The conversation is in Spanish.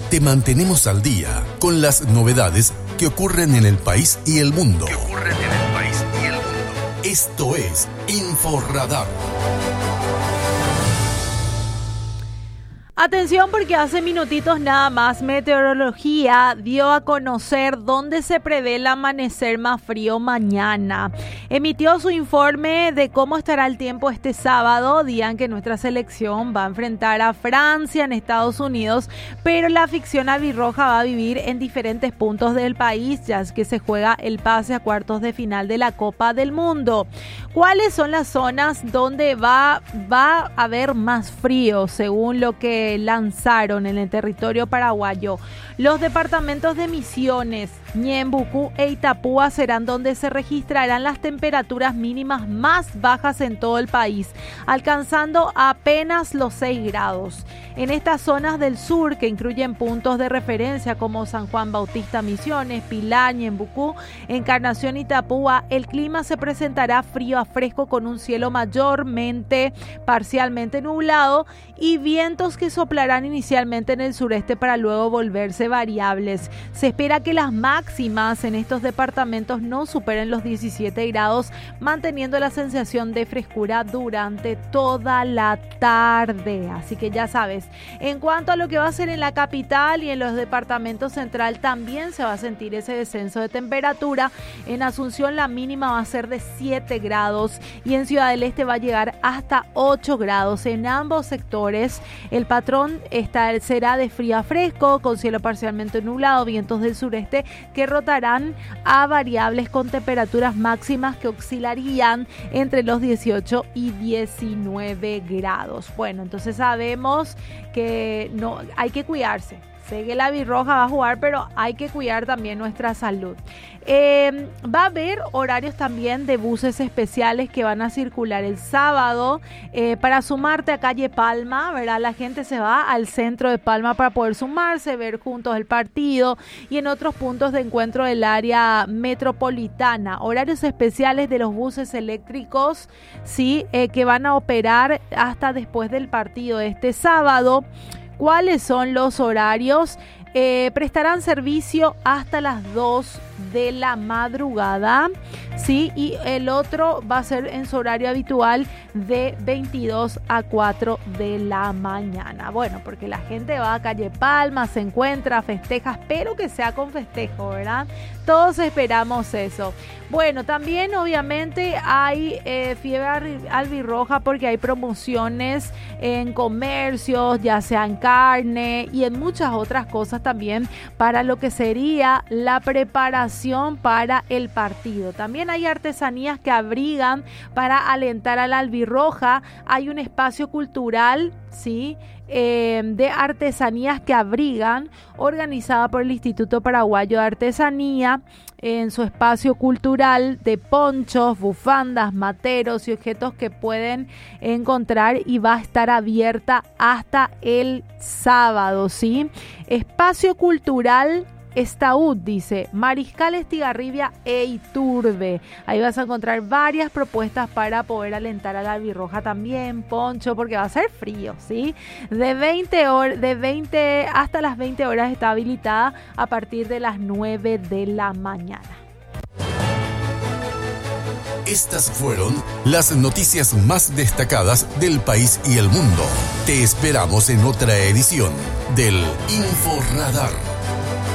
te mantenemos al día con las novedades que ocurren en el país y el mundo. Esto es InfoRadar. Atención, porque hace minutitos nada más Meteorología dio a conocer dónde se prevé el amanecer más frío mañana. Emitió su informe de cómo estará el tiempo este sábado, día en que nuestra selección va a enfrentar a Francia en Estados Unidos, pero la afición albirroja va a vivir en diferentes puntos del país, ya que se juega el pase a cuartos de final de la Copa del Mundo. ¿Cuáles son las zonas donde va a haber más frío, según lo que lanzaron en el territorio paraguayo? Los departamentos de Misiones, Ñembucú e Itapúa serán donde se registrarán las temperaturas mínimas más bajas en todo el país, alcanzando apenas los 6 grados. En estas zonas del sur, que incluyen puntos de referencia como San Juan Bautista, Misiones, Pilar, Ñembucú, Encarnación y Itapúa, el clima se presentará frío a fresco con un cielo mayormente parcialmente nublado y vientos que soplarán inicialmente en el sureste para luego volverse variables. Se espera que las máximas en estos departamentos no superen los 17 grados, manteniendo la sensación de frescura durante toda la tarde. Así que ya sabes, en cuanto a lo que va a ser en la capital y en los departamentos central, también se va a sentir ese descenso de temperatura. En Asunción la mínima va a ser de 7 grados y en Ciudad del Este va a llegar hasta 8 grados. En ambos sectores el patrón será de frío a fresco, con cielo parcialmente nublado, vientos del sureste que rotarán a variables con temperaturas máximas que oscilarían entre los 18 y 19 grados. Bueno, entonces sabemos que no hay que cuidarse. Sé que la albirroja va a jugar, pero hay que cuidar también nuestra salud. Va a haber horarios también de buses especiales que van a circular el sábado. Para sumarte a calle Palma, ¿verdad? La gente se va al centro de Palma para poder sumarse, ver juntos el partido y en otros puntos de encuentro del área metropolitana. Horarios especiales de los buses eléctricos, sí, que van a operar hasta después del partido este sábado. ¿Cuáles son los horarios? Prestarán servicio hasta las 2 de la madrugada, ¿sí? Y el otro va a ser en su horario habitual de 22 a 4 de la mañana. Bueno, porque la gente va a calle Palma, se encuentra, festeja, espero que sea con festejo, ¿verdad? Todos esperamos eso. Bueno, también obviamente hay fiebre albirroja porque hay promociones en comercios, ya sea en carne y en muchas otras cosas también para lo que sería la preparación para el partido. También hay artesanías que abrigan para alentar a la albirroja. Hay un espacio cultural, ¿sí?, de artesanías que abrigan, organizada por el Instituto Paraguayo de Artesanía, en su espacio cultural de ponchos, bufandas, materos y objetos que pueden encontrar, y va a estar abierta hasta el sábado, ¿sí? Espacio cultural Estaúd, dice Mariscal Estigarribia e Iturbe. Ahí vas a encontrar varias propuestas para poder alentar a la albirroja también, poncho, porque va a ser frío, ¿sí? De 20 hasta las 20 horas está habilitada a partir de las 9 de la mañana. Estas fueron las noticias más destacadas del país y el mundo. Te esperamos en otra edición del InfoRadar.